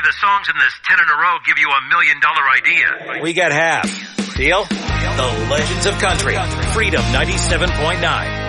the songs in this 10 in a row give you $1 million idea. We got half. Deal? The Legends of Country. Freedom 97.9.